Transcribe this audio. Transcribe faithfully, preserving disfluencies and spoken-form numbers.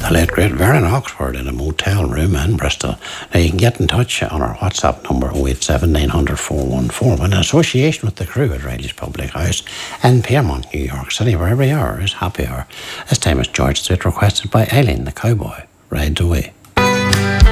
The late great Vernon Oxford in a motel room in Bristol. Now you can get in touch on our WhatsApp number oh eight seven nine hundred four one four one in association with the crew at Riley's Public House in Piermont, New York City, where every hour is happy hour. This time it's George Strait requested by Eileen the Cowboy. Rides away.